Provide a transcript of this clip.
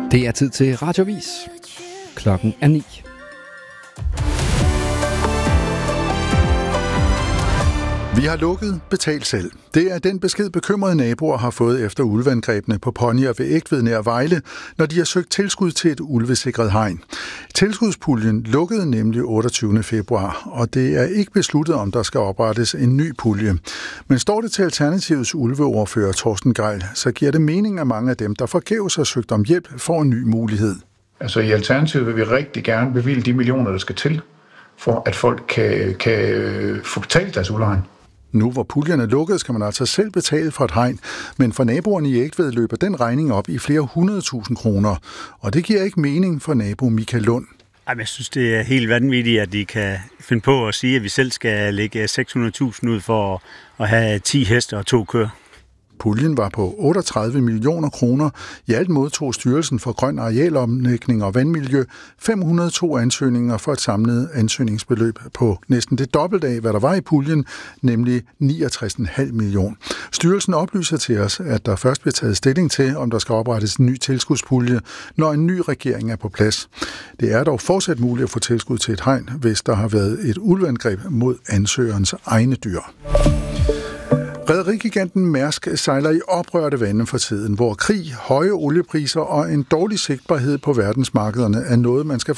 Det er tid til Radioavis. Klokken er 9. Vi har lukket, betal selv. Det er den besked bekymrede naboer har fået efter ulveangrebene på ponyer ved Egtved nær Vejle, når de har søgt tilskud til et ulvesikret hegn. Tilskudspuljen lukkede nemlig 28. februar, og det er ikke besluttet, om der skal oprettes en ny pulje. Men står det til Alternativets ulveordfører Torsten Gejl, så giver det mening, at mange af dem, der forgæves har søgt om hjælp, får en ny mulighed. Altså i Alternativet vil vi rigtig gerne bevilge de millioner, der skal til, for at folk kan få betalt deres ulvehegn. Nu hvor puljerne er lukket, skal man altså selv betale for et hegn, men for naboerne i Egtved løber den regning op i flere 100.000 kroner, og det giver ikke mening for nabo Michael Lund. Jeg synes, det er helt vanvittigt, at de kan finde på at sige, at vi selv skal lægge 600.000 ud for at have 10 heste og 2 køer. Puljen var på 38 millioner kroner. I alt modtog Styrelsen for Grøn Arealomlægning og Vandmiljø 502 ansøgninger for et samlet ansøgningsbeløb på næsten det dobbelte af, hvad der var i puljen, nemlig 69,5 millioner. Styrelsen oplyser til os, at der først bliver taget stilling til, om der skal oprettes en ny tilskudspulje, når en ny regering er på plads. Det er dog fortsat muligt at få tilskud til et hegn, hvis der har været et ulveangreb mod ansøgerens egne dyr. Rederigiganten Mærsk sejler i oprørte vande for tiden, hvor krig, høje oliepriser og en dårlig sigtbarhed på verdensmarkederne er noget, man skal